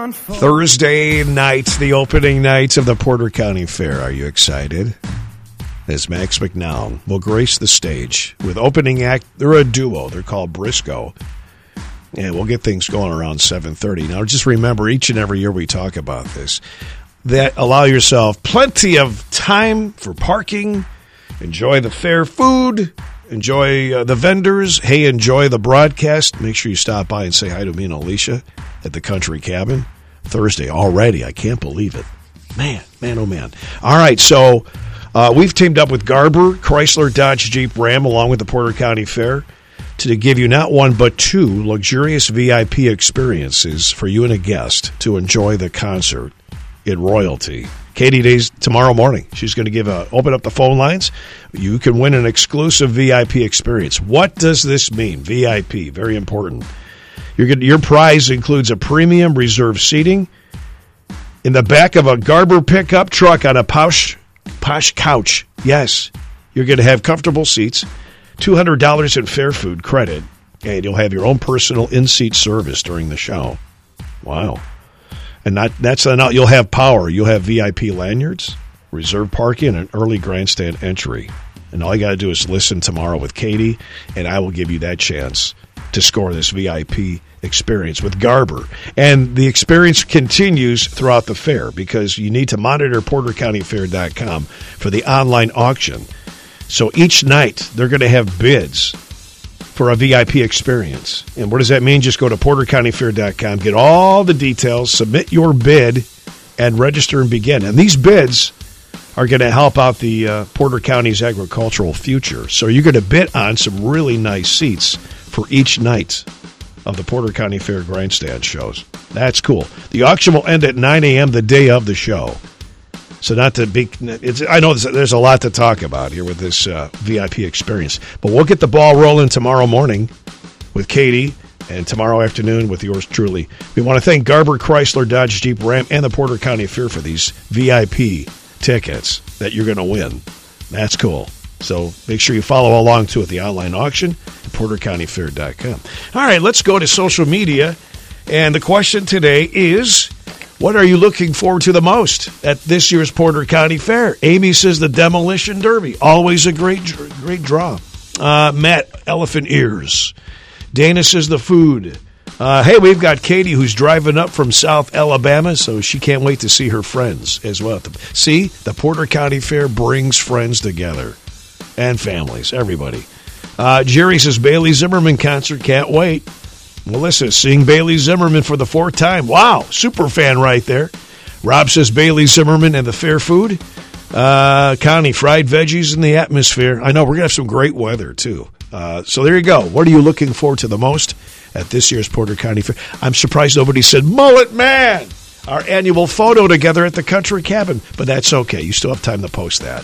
Thursday night, the opening night of the Porter County Fair. Are you excited? As Max McNown will grace the stage with opening act. They're a duo. They're called Briscoe. And we'll get things going around 7:30. Now, just remember, each and every year we talk about this, that allow yourself plenty of time for parking, enjoy the fair food, enjoy the vendors. Hey, enjoy the broadcast. Make sure you stop by and say hi to me and Alicia at the Country Cabin. Thursday already. I can't believe it. Man, oh man. All right, so we've teamed up with Garber, Chrysler, Dodge, Jeep, Ram, along with the Porter County Fair, to give you not one but two luxurious VIP experiences for you and a guest to enjoy the concert in Royalty. Katie Day's tomorrow morning. She's going to open up the phone lines. You can win an exclusive VIP experience. What does this mean? VIP, very important. Your prize includes a premium reserved seating in the back of a Garber pickup truck on a posh couch. Yes, you're going to have comfortable seats, $200 in fair food credit, and you'll have your own personal in-seat service during the show. Wow. And that's enough. You'll have power. You'll have VIP lanyards, reserved parking, and an early grandstand entry. And all you got to do is listen tomorrow with Katie, and I will give you that chance to score this VIP experience with Garber. And the experience continues throughout the fair because you need to monitor PorterCountyFair.com for the online auction. So each night they're going to have bids for a VIP experience. And what does that mean? Just go to PorterCountyFair.com, get all the details, submit your bid, and register and begin. And these bids are going to help out the Porter County's agricultural future. So you're going to bid on some really nice seats for each night of the Porter County Fair grandstand shows. That's cool. The auction will end at 9 a.m. the day of the show. So not to be, I know there's a lot to talk about here with this VIP experience, but we'll get the ball rolling tomorrow morning with Katie and tomorrow afternoon with yours truly. We want to thank Garber, Chrysler, Dodge, Jeep, Ram, and the Porter County Fair for these VIP tickets that you're going to win. That's cool. So make sure you follow along, too, at the online auction at PorterCountyFair.com. All right, let's go to social media. And the question today is, what are you looking forward to the most at this year's Porter County Fair? Amy says the Demolition Derby. Always a great draw. Matt, elephant ears. Dana says the food. Hey, we've got Katie who's driving up from South Alabama, so she can't wait to see her friends as well. See, the Porter County Fair brings friends together. And families, everybody. Jerry says, Bailey Zimmerman concert, can't wait. Melissa, seeing Bailey Zimmerman for the fourth time. Wow, super fan right there. Rob says, Bailey Zimmerman and the fair food. Connie, fried veggies in the atmosphere. I know, we're going to have some great weather, too. So there you go. What are you looking forward to the most at this year's Porter County Fair? I'm surprised nobody said, Mullet Man, our annual photo together at the Country Cabin. But that's okay. You still have time to post that.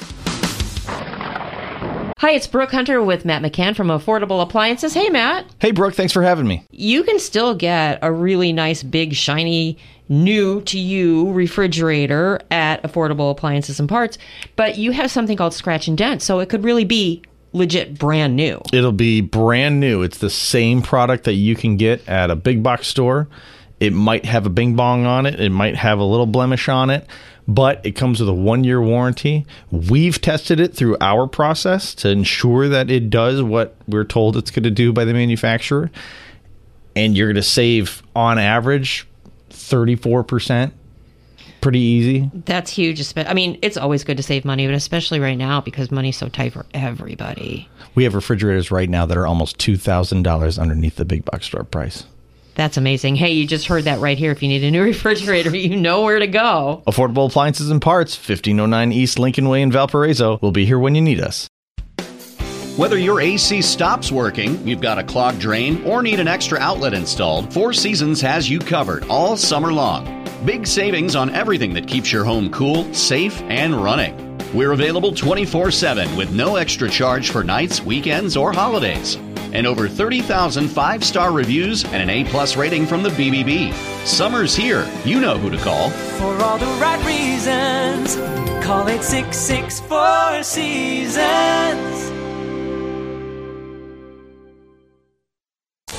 Hi, it's Brooke Hunter with Matt McCann from Affordable Appliances. Hey, Matt. Hey, Brooke. Thanks for having me. You can still get a really nice, big, shiny, new-to-you refrigerator at Affordable Appliances and Parts, but you have something called Scratch and Dent, so it could really be legit brand new. It'll be brand new. It's the same product that you can get at a big box store. It might have a bing bong on it. It might have a little blemish on it. But it comes with a 1-year warranty. We've tested it through our process to ensure that it does what we're told it's going to do by the manufacturer. And you're going to save, on average, 34%. Pretty easy. That's huge. I mean, it's always good to save money, but especially right now because money's so tight for everybody. We have refrigerators right now that are almost $2,000 underneath the big box store price. That's amazing. Hey, you just heard that right here. If you need a new refrigerator, you know where to go. Affordable Appliances and Parts, 1509 East Lincoln Way in Valparaiso. We'll be here when you need us. Whether your AC stops working, you've got a clogged drain, or need an extra outlet installed, Four Seasons has you covered all summer long. Big savings on everything that keeps your home cool, safe, and running. We're available 24/7 with no extra charge for nights, weekends, or holidays. And over 30,000 5-star reviews and an A+ rating from the BBB. Summer's here. You know who to call. For all the right reasons, call 866-4 Seasons.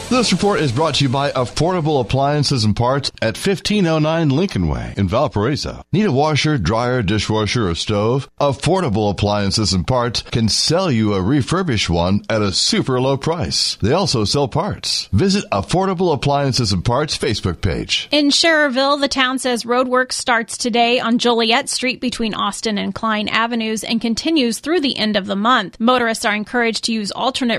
This report is brought to you by Affordable Appliances and Parts at 1509 Lincoln Way in Valparaiso. Need a washer, dryer, dishwasher, or stove? Affordable Appliances and Parts can sell you a refurbished one at a super low price. They also sell parts. Visit Affordable Appliances and Parts Facebook page. In Schererville, the town says roadwork starts today on Joliet Street between Austin and Klein Avenues and continues through the end of the month. Motorists are encouraged to use alternate